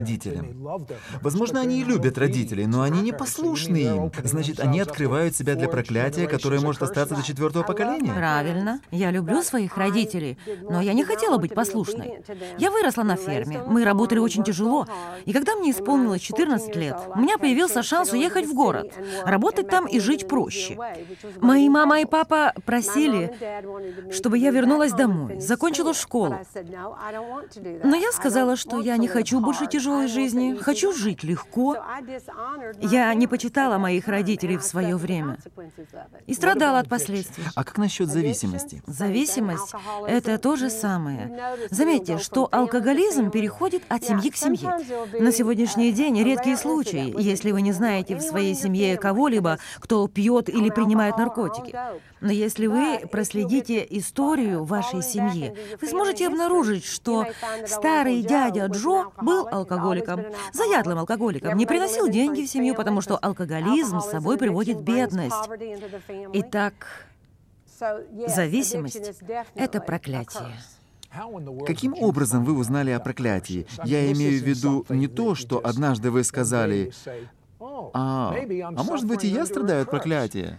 родителям. Возможно, они и любят родителей, но они не послушны им. Значит, они открывают себя для проклятия, которое может остаться до 4-го поколения. Правильно. Я люблю своих родителей, но я не хотела быть послушной. Я выросла на ферме, мы работали очень тяжело, и когда мне исполнилось 14 лет, у меня появился шанс уехать в город, работать там и жить проще. Мои мама и папа просили, чтобы я вернулась домой, закончила школу. Но я сказала, что я не хочу больше тяжелой жизни, хочу жить легко. Я не почитала моих родителей в свое время и страдала от последствий. А как насчет зависимости? Зависимость – это то же самое. Заметьте, что алкоголизм переходит от семьи к семье. На сегодняшний день редкие случаи, если вы не знаете в своей семье кого-либо, кто пьет или принимает наркотики. Но если вы проследите историю вашей семьи, вы сможете обнаружить, что старый дядя Джо был алкоголиком, заядлым алкоголиком, не приносил деньги в семью, потому что алкоголизм с собой приводит бедность. Итак, зависимость – это проклятие. Каким образом вы узнали о проклятии? Я имею в виду не то, что однажды вы сказали, а может быть, и я страдаю от проклятия?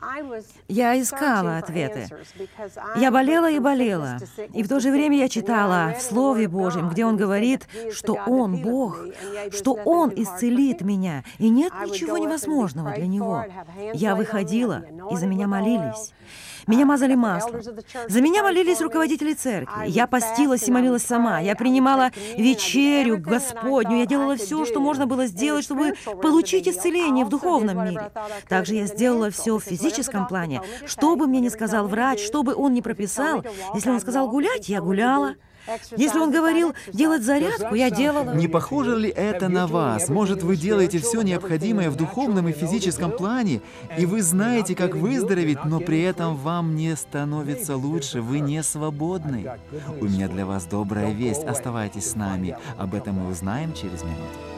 Я искала ответы. Я болела и болела. И в то же время я читала в Слове Божьем, где Он говорит, что Он Бог, что Он исцелит меня, и нет ничего невозможного для Него. Я выходила, и за меня молились. Меня мазали маслом. За меня молились руководители церкви. Я постилась и молилась сама. Я принимала вечерю Господню. Я делала все, что можно было сделать, чтобы получить исцеление в духовном мире. Также я сделала все в физическом плане. Что бы мне ни сказал врач, что бы он ни прописал, если он сказал гулять, я гуляла. Если он говорил делать зарядку, я делала. Не похоже ли это на вас? Может, вы делаете все необходимое в духовном и физическом плане, и вы знаете, как выздороветь, но при этом вам не становится лучше, вы не свободны? У меня для вас добрая весть. Оставайтесь с нами. Об этом мы узнаем через минуту.